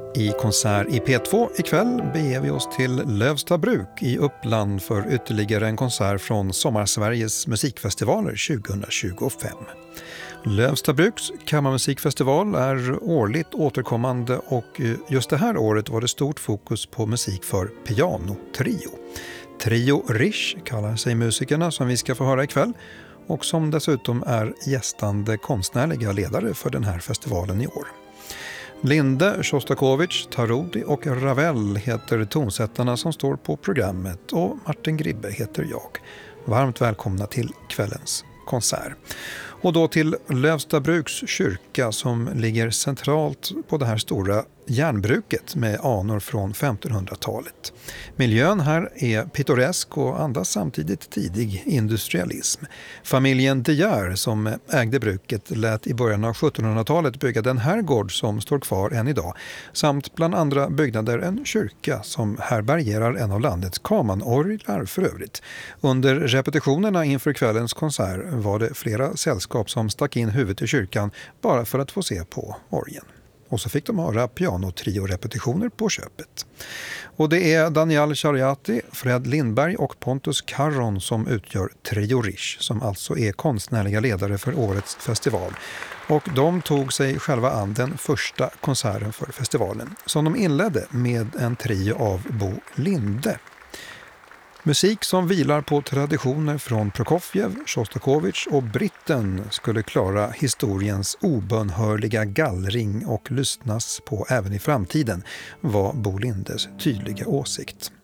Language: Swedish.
I konsert i P2 ikväll beger vi oss till Lövstabruk i Uppland för ytterligare en konsert från Sommarsveriges musikfestivaler 2025. Lövstabruks kammarmusikfestival är årligt återkommande och just det här året var det stort fokus på musik för pianotrio. Trio Rish kallar sig musikerna som vi ska få höra ikväll och som dessutom är gästande konstnärliga ledare för den här festivalen i år. Linde, Shostakovich, Tarudi och Ravel heter tonsättarna som står på programmet och Martin Gribbe heter jag. Varmt välkomna till kvällens konsert. Och då till Lövstabruks kyrka som ligger centralt på det här stora järnbruket med anor från 1500-talet. Miljön här är pittoresk och andas samtidigt tidig industrialism. Familjen De Geer som ägde bruket lät i början av 1700-talet bygga den herrgård som står kvar än idag, samt bland andra byggnader en kyrka som härbärgerar en av landets kamanorglar för övrigt. Under repetitionerna inför kvällens konsert var det flera sällskap som stack in huvudet i kyrkan bara för att få se på orgeln. Och så fick de höra pianotrio-repetitioner på köpet. Och det är Daniel Chariati, Fred Lindberg och Pontus Carron som utgör Trio Rish, som alltså är konstnärliga ledare för årets festival. Och de tog sig själva an den första konserten för festivalen, som de inledde med en trio av Bo Linde. Musik som vilar på traditioner från Prokofjev, Shostakovich och Britten skulle klara historiens obönhörliga gallring och lyssnas på även i framtiden, var Bo Lindes tydliga åsikt.